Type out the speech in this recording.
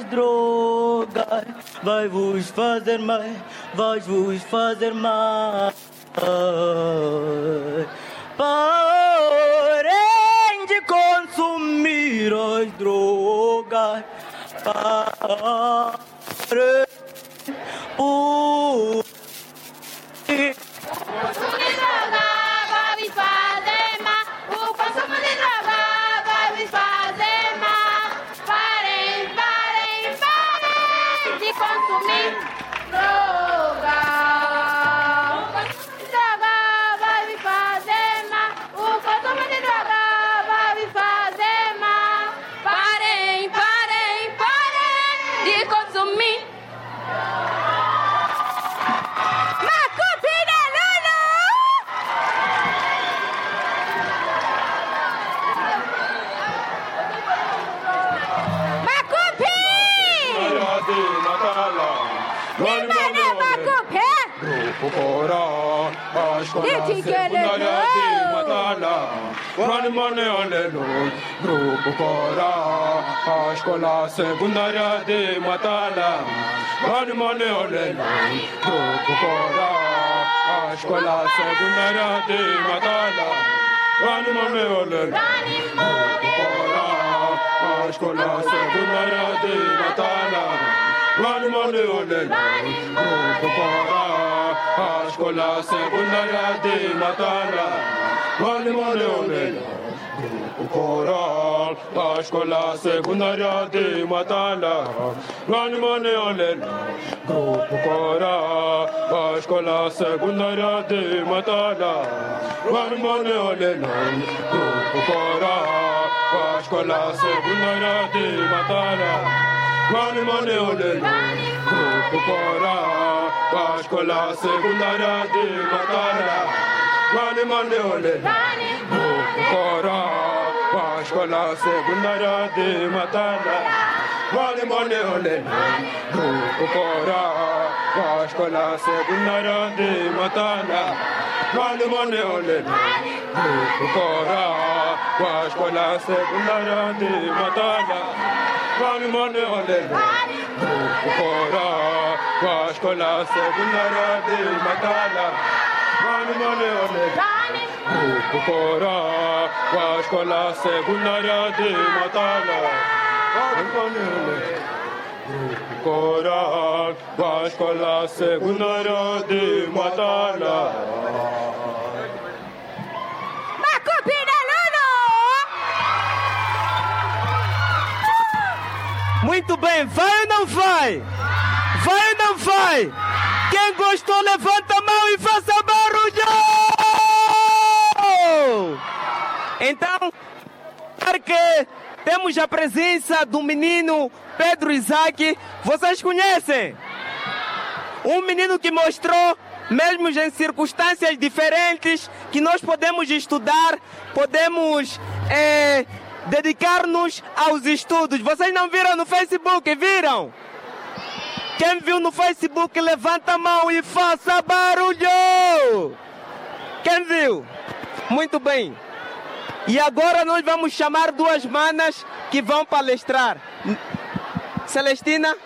as drogas, vai-vos fazer mal, vai-vos fazer mal. Parem de consumir as drogas. Parem. O consumo de droga vai me fazer mal. O consumo de droga vai me fazer mal. Parem, parem, parem de consumir droga. O consumo de droga vai me fazer mal. O consumo de droga vai me fazer mal. Parem, parem, parem de consumir. Grupo Cora, a escola secundária de Matala. Vani mane olelo, Grupo Cora, a escola secundária de Matala. Vani mane olelo, Grupo Cora, a escola secundária de Matala. Vani mane olelo, Grupo Cora, a escola secundária de Matala. Vani mane olelo. Grupo Coral, a escola secundária de Matala. Vani mane olelo. Grupo Coral, a escola secundária de Matala. Vani mane olelo. Grupo Coral, a escola secundária de Matala. Vani mane olelo. Grupo Coral, a escola secundária de Matala. Vani mane olelo. Cora, a escola secundária de Matala. Vale mane olelo. Grupo Cora, a escola secundária de Matala. Vale mane olelo. Grupo Cora, a escola secundária de Matala. Vale mane olelo. Grupo Cora, a escola secundária de Matala. Vale mane olelo. Grupo Cora, a escola secundária de Matala. Grupo Cora, a escola secundária de Matala. Muito bem, vai ou não vai? Vai ou não vai? Quem gostou, levanta a mão e faça barulho! Então, porque temos a presença do menino Pedro Isaac. Vocês conhecem? Um menino que mostrou, mesmo em circunstâncias diferentes, que nós podemos estudar, podemos dedicar-nos aos estudos. Vocês não viram no Facebook, viram? Quem viu no Facebook, levanta a mão e faça barulho! Quem viu? Muito bem. E agora nós vamos chamar duas manas que vão palestrar. Celestina?